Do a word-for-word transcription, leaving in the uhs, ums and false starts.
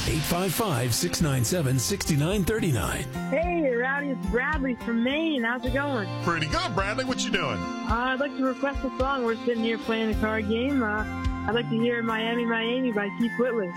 eight five five, six nine seven, six nine three nine. Hey, Rowdy, it's Bradley from Maine. How's it going? Pretty good, Bradley. What you doing? Uh, I'd like to request a song. We're sitting here playing a card game. Uh, I'd like to hear Miami, Miami by Keith Whitley.